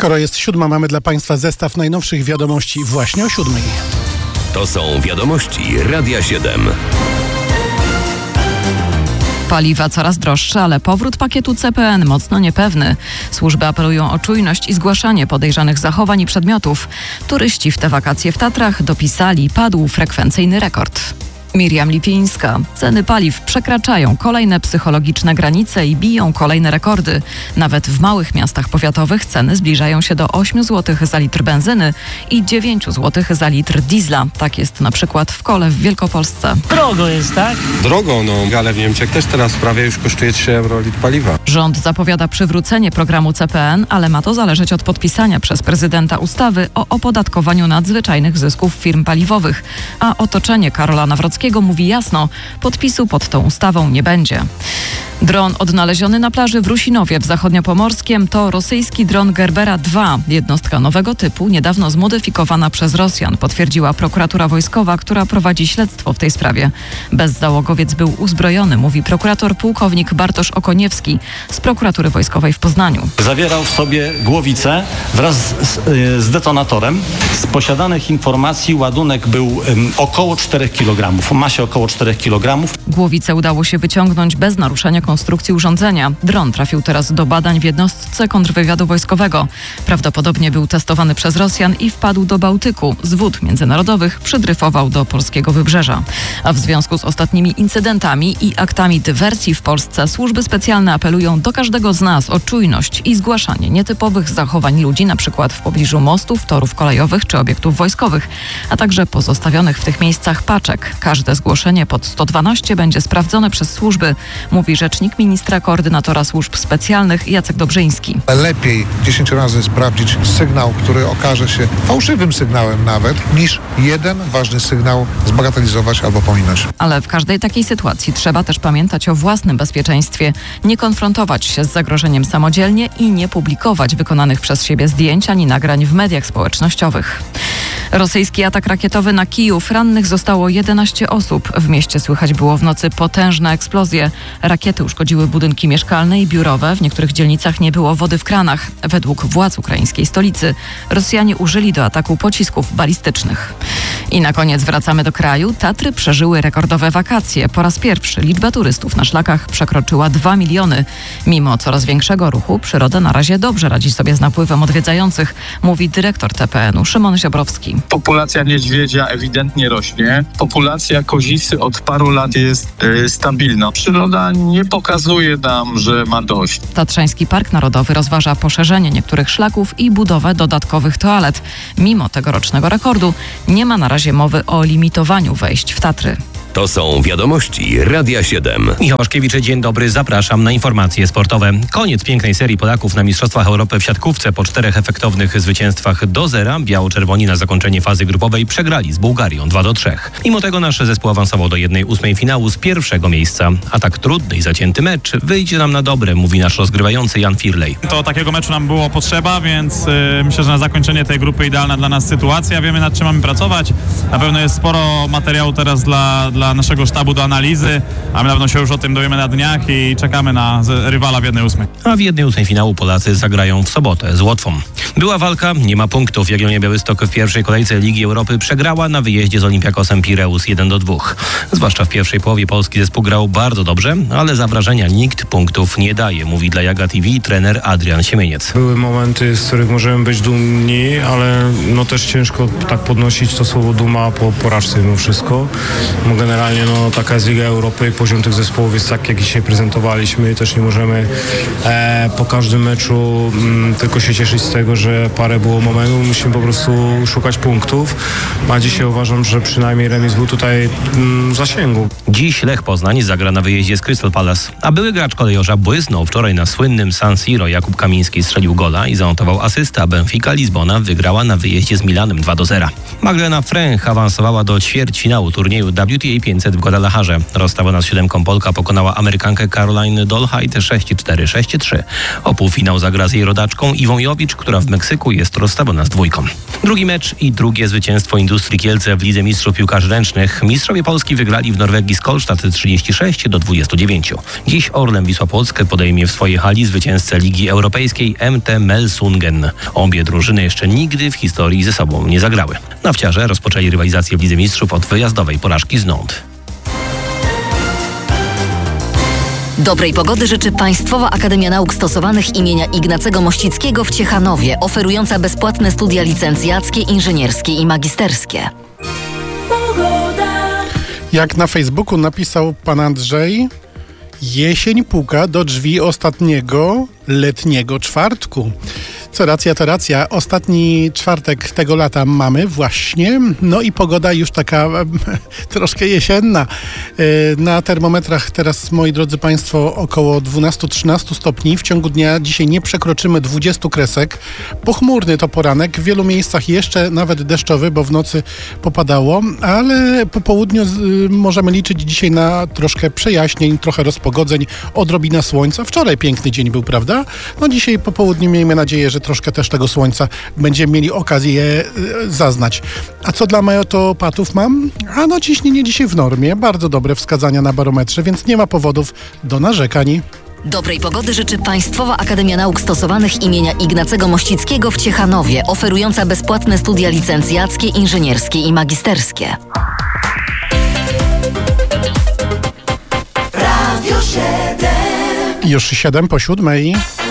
Skoro jest 7, mamy dla Państwa zestaw najnowszych wiadomości właśnie o 7. To są wiadomości Radia 7. Paliwa coraz droższe, ale powrót pakietu CPN mocno niepewny. Służby apelują o czujność i zgłaszanie podejrzanych zachowań i przedmiotów. Turyści w te wakacje w Tatrach dopisali, padł frekwencyjny rekord. Miriam Lipińska. Ceny paliw przekraczają kolejne psychologiczne granice i biją kolejne rekordy. Nawet w małych miastach powiatowych ceny zbliżają się do 8 zł za litr benzyny i 9 zł za litr diesla. Tak jest na przykład w Kole w Wielkopolsce. Drogo jest, tak? Drogo, ale w Niemczech też teraz prawie już kosztuje 3 euro litr paliwa. Rząd zapowiada przywrócenie programu CPN, ale ma to zależeć od podpisania przez prezydenta ustawy o opodatkowaniu nadzwyczajnych zysków firm paliwowych. A otoczenie Karola Nawrockiego mówi jasno, podpisu pod tą ustawą nie będzie. Dron odnaleziony na plaży w Rusinowie w Zachodniopomorskiem to rosyjski dron Gerbera 2, jednostka nowego typu, niedawno zmodyfikowana przez Rosjan, potwierdziła prokuratura wojskowa, która prowadzi śledztwo w tej sprawie. Bezzałogowiec był uzbrojony, mówi prokurator pułkownik Bartosz Okoniewski z prokuratury wojskowej w Poznaniu. Zawierał w sobie głowicę wraz z detonatorem. Z posiadanych informacji ładunek był około 4 kg, w masie około 4 kg. Głowicę udało się wyciągnąć bez naruszenia konstrukcji urządzenia. Dron trafił teraz do badań w jednostce kontrwywiadu wojskowego. Prawdopodobnie był testowany przez Rosjan i wpadł do Bałtyku. Z wód międzynarodowych przydryfował do polskiego wybrzeża. A w związku z ostatnimi incydentami i aktami dywersji w Polsce służby specjalne apelują do każdego z nas o czujność i zgłaszanie nietypowych zachowań ludzi, na przykład w pobliżu mostów, torów kolejowych czy obiektów wojskowych, a także pozostawionych w tych miejscach paczek. Każde zgłoszenie pod 112 będzie sprawdzone przez służby, mówi rzecznik ministra koordynatora służb specjalnych Jacek Dobrzyński. Lepiej 10 razy sprawdzić sygnał, który okaże się fałszywym sygnałem nawet, niż jeden ważny sygnał zbagatelizować albo pominąć. Ale w każdej takiej sytuacji trzeba też pamiętać o własnym bezpieczeństwie, nie konfrontować się z zagrożeniem samodzielnie i nie publikować wykonanych przez siebie zdjęć ani nagrań w mediach społecznościowych. Rosyjski atak rakietowy na Kijów. Rannych zostało 11 osób. W mieście słychać było w nocy potężne eksplozje. Rakiety uszkodziły budynki mieszkalne i biurowe. W niektórych dzielnicach nie było wody w kranach. Według władz ukraińskiej stolicy Rosjanie użyli do ataku pocisków balistycznych. I na koniec wracamy do kraju. Tatry przeżyły rekordowe wakacje. Po raz pierwszy liczba turystów na szlakach przekroczyła 2 miliony. Mimo coraz większego ruchu, przyroda na razie dobrze radzi sobie z napływem odwiedzających, mówi dyrektor TPN-u Szymon Ziobrowski. Populacja niedźwiedzia ewidentnie rośnie. Populacja kozicy od paru lat jest stabilna. Przyroda nie pokazuje nam, że ma dość. Tatrzański Park Narodowy rozważa poszerzenie niektórych szlaków i budowę dodatkowych toalet. Mimo tegorocznego rekordu nie ma na razie mowy o limitowaniu wejść w Tatry. To są wiadomości Radia 7. Michał Waszkiewicz, dzień dobry, zapraszam na informacje sportowe. Koniec pięknej serii Polaków na Mistrzostwach Europy w siatkówce. Po 4 efektownych zwycięstwach do 0 biało-czerwoni na zakończenie fazy grupowej przegrali z Bułgarią 2-3. Mimo tego nasz zespół awansował do 1/8 finału z pierwszego miejsca. A tak trudny i zacięty mecz wyjdzie nam na dobre, mówi nasz rozgrywający Jan Firlej. To takiego meczu nam było potrzeba, więc myślę, że na zakończenie tej grupy idealna dla nas sytuacja. Wiemy, nad czym mamy pracować. Na pewno jest sporo materiału teraz dla naszego sztabu do analizy, a my na pewno się już o tym dowiemy na dniach i czekamy na rywala w 1/8. A w 1/8 finału Polacy zagrają w sobotę z Łotwą. Była walka, nie ma punktów. Jagiellonia Białystok w pierwszej kolejce Ligi Europy przegrała na wyjeździe z Olympiakosem Pireus 1-2. Zwłaszcza w pierwszej połowie polski zespół grał bardzo dobrze, ale za wrażenia nikt punktów nie daje, mówi dla Jaga TV trener Adrian Siemieniec. Były momenty, z których możemy być dumni, ale też ciężko tak podnosić to słowo duma po porażce mimo wszystko. Generalnie taka jest Liga Europy i poziom tych zespołów jest tak, jak dzisiaj prezentowaliśmy. Też nie możemy po każdym meczu tylko się cieszyć z tego, że parę było momentów. Musimy po prostu szukać punktów. A dzisiaj uważam, że przynajmniej remis był tutaj w zasięgu. Dziś Lech Poznań zagra na wyjeździe z Crystal Palace, a były gracz kolejorza błysnął wczoraj na słynnym San Siro. Jakub Kamiński strzelił gola i zanotował asystę, a Benfica Lizbona wygrała na wyjeździe z Milanem 2-0. Magdalena Fręch awansowała do ćwierćfinału turnieju WTA 500 w Guadalajarze. Rozstawiona z 7 Polka pokonała Amerykankę Caroline Dolhide 6-4, 6-3. O półfinał zagra z jej rodaczką Iwą Jowicz, która w Meksyku jest rozstawiona z 2. Drugi mecz i drugie zwycięstwo Industrii Kielce w Lidze Mistrzów Piłkarzy Ręcznych. Mistrzowie Polski wygrali w Norwegii z Kolstadt 36-29. Dziś Orlen Wisła Płock podejmie w swojej hali zwycięzcę Ligi Europejskiej MT Melsungen. Obie drużyny jeszcze nigdy w historii ze sobą nie zagrały. Nawciarze rozpoczęli rywalizację w Lidze Mistrzów od wyjazdowej porażki z Nantes. Dobrej pogody życzy Państwowa Akademia Nauk Stosowanych imienia Ignacego Mościckiego w Ciechanowie, oferująca bezpłatne studia licencjackie, inżynierskie i magisterskie. Jak na Facebooku napisał pan Andrzej, jesień puka do drzwi ostatniego letniego czwartku. Co racja, to racja. Ostatni czwartek tego lata mamy właśnie. No i pogoda już taka troszkę jesienna. Na termometrach teraz, moi drodzy Państwo, około 12-13 stopni. W ciągu dnia dzisiaj nie przekroczymy 20 kresek. Pochmurny to poranek. W wielu miejscach jeszcze nawet deszczowy, bo w nocy popadało. Ale po południu możemy liczyć dzisiaj na troszkę przejaśnień, trochę rozpogodzeń, odrobina słońca. Wczoraj piękny dzień był, prawda? No dzisiaj po południu miejmy nadzieję, że troszkę też tego słońca będziemy mieli okazję zaznać. A co dla meteopatów mam? A no ciśnienie dzisiaj w normie. Bardzo dobre wskazania na barometrze, więc nie ma powodów do narzekań. Dobrej pogody życzy Państwowa Akademia Nauk Stosowanych imienia Ignacego Mościckiego w Ciechanowie, oferująca bezpłatne studia licencjackie, inżynierskie i magisterskie. Radio 7. Już 7 po 7.